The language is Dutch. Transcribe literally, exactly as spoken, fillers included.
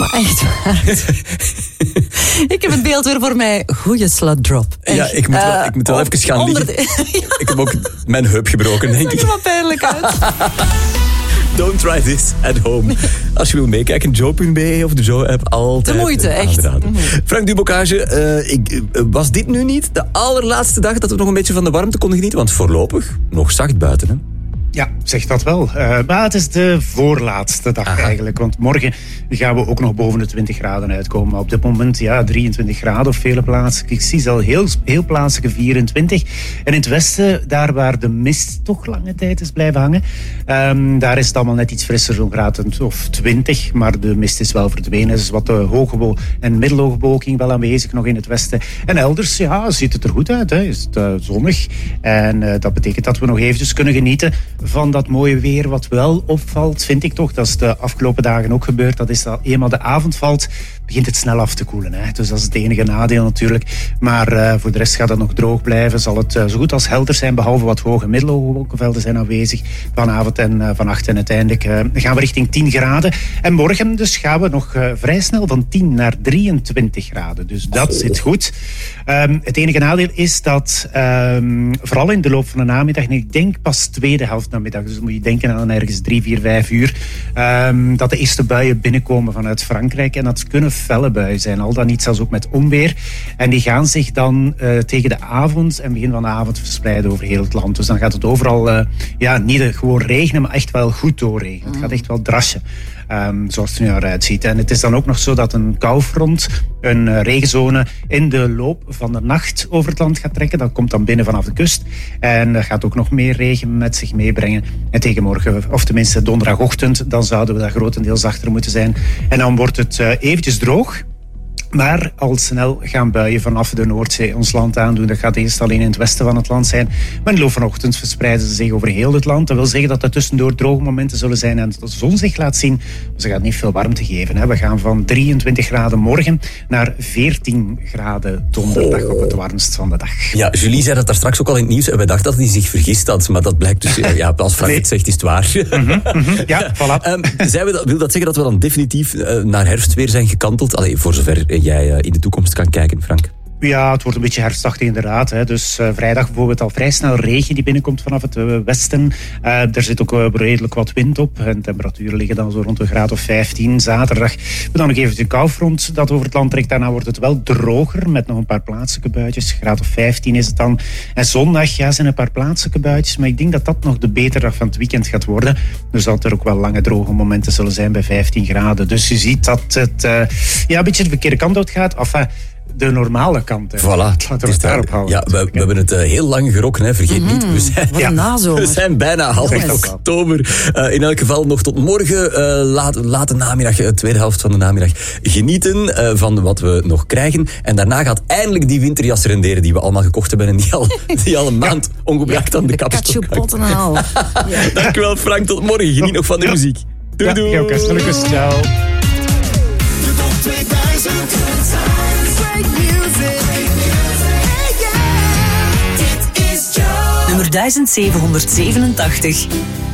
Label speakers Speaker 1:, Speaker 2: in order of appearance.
Speaker 1: Maar echt waar. Ik heb het beeld weer voor mij. Goeie slut drop. Echt,
Speaker 2: ja, ik moet wel,
Speaker 1: uh,
Speaker 2: ik moet wel even gaan liggen. De...
Speaker 1: ja.
Speaker 2: Ik heb ook mijn heup gebroken, denk ik.
Speaker 1: Dat ziet er wat pijnlijk uit.
Speaker 2: Don't try this at home. Als je wil meekijken, joe punt b e of de Joe-app, altijd
Speaker 1: de moeite, echt.
Speaker 2: Mm-hmm. Frank Dubocage, uh, ik, uh, was dit nu niet de allerlaatste dag dat we nog een beetje van de warmte konden genieten? Want voorlopig nog zacht buiten, hè?
Speaker 3: Ja, zeg dat wel. Uh, maar het is de voorlaatste dag Aha. eigenlijk. Want morgen gaan we ook nog boven de twintig graden uitkomen. Maar op dit moment, ja, drieëntwintig graden op vele plaatsen. Ik zie al heel, heel plaatselijke vierentwintig. En in het westen, daar waar de mist toch lange tijd is blijven hangen, um, daar is het allemaal net iets frisser, zo'n graad of twintig. Maar de mist is wel verdwenen. Er is wat de hoge bo- en middelhoge bewolking wel aanwezig nog in het westen. En elders, ja, ziet het er goed uit. Hè. Is het uh, zonnig. En uh, dat betekent dat we nog eventjes kunnen genieten van dat mooie weer. Wat wel opvalt, vind ik toch, dat is de afgelopen dagen ook gebeurd, dat is dat eenmaal de avond valt, begint het snel af te koelen. Hè. Dus dat is het enige nadeel natuurlijk. Maar uh, voor de rest gaat het nog droog blijven. Zal het uh, zo goed als helder zijn, behalve wat hoge middelhoge wolkenvelden zijn aanwezig vanavond en uh, vannacht. En uiteindelijk uh, gaan we richting tien graden. En morgen dus gaan we nog uh, vrij snel van tien naar drieëntwintig graden. Dus dat zit goed. Um, het enige nadeel is dat um, vooral in de loop van de namiddag, en ik denk pas tweede helft namiddag, dus dan moet je denken aan ergens drie, vier, vijf uur, um, dat de eerste buien binnenkomen vanuit Frankrijk. En dat kunnen felle buien zijn, al dan niet zelfs ook met onweer. En die gaan zich dan uh, tegen de avond en begin van de avond verspreiden over heel het land. Dus dan gaat het overal uh, ja, niet gewoon regenen, maar echt wel goed doorregenen. Het gaat echt wel drassen. Um, zoals het er nu eruit ziet. En het is dan ook nog zo dat een koufront, een uh, regenzone, in de loop van de nacht over het land gaat trekken. Dat komt dan binnen vanaf de kust. En dat gaat ook nog meer regen met zich meebrengen. En tegen morgen, of tenminste donderdagochtend, dan zouden we daar grotendeels zachter moeten zijn. En dan wordt het uh, eventjes droog. Maar al snel gaan buien vanaf de Noordzee ons land aandoen. Dat gaat eerst alleen in het westen van het land zijn. Maar in de loop van de ochtend verspreiden ze zich over heel het land. Dat wil zeggen dat er tussendoor droge momenten zullen zijn en dat de zon zich laat zien. Maar ze gaat niet veel warmte geven. Hè. We gaan van drieëntwintig graden morgen naar veertien graden donderdag op het warmst van de dag.
Speaker 2: Ja, Julie zei dat daar straks ook al in het nieuws. En wij dachten dat hij zich vergist had. Maar dat blijkt dus, ja, als Frank nee. het zegt, is het waar.
Speaker 3: Mm-hmm, mm-hmm. Ja, voilà.
Speaker 2: Um, zijn we dat, wil dat zeggen dat we dan definitief uh, naar herfstweer zijn gekanteld? Allee, voor zover uh, jij uh, in de toekomst kan kijken, Frank.
Speaker 3: Ja, het wordt een beetje herfstachtig inderdaad. Hè. Dus uh, vrijdag bijvoorbeeld al vrij snel regen die binnenkomt vanaf het uh, westen. Uh, er zit ook uh, redelijk wat wind op. En temperaturen liggen dan zo rond een graad of vijftien. Zaterdag we dan nog even een koufront dat over het land trekt. Daarna wordt het wel droger met nog een paar plaatselijke buitjes. Graad of vijftien is het dan. En zondag ja, zijn een paar plaatselijke buitjes. Maar ik denk dat dat nog de betere dag van het weekend gaat worden. Dus dat er ook wel lange droge momenten zullen zijn bij vijftien graden. Dus je ziet dat het uh, ja, een beetje de verkeerde kant uit gaat. Enfin, de normale kant. Hè.
Speaker 2: Voilà.
Speaker 3: Laten we het daarop houden.
Speaker 2: Ja, we, we hebben het uh, heel lang gerokken, hè. Vergeet mm-hmm. niet. We zijn,
Speaker 1: Wat een nazomer.
Speaker 2: We zijn bijna half yes. oktober. Uh, in elk geval nog tot morgen. Uh, laat, late namiddag, de tweede helft van de namiddag. Genieten uh, van wat we nog krijgen. En daarna gaat eindelijk die winterjas renderen die we allemaal gekocht hebben en die al, die al een maand ja. ongebruikt ja. aan de, de kapstok hangt.
Speaker 1: Ja.
Speaker 2: Dankjewel Frank, tot morgen. Geniet nog van de ja. muziek. Doei
Speaker 3: ja,
Speaker 2: doei.
Speaker 3: Ja, oké, gelukkig. Ciao.
Speaker 4: Nummer duizend zevenhonderdzevenentachtig.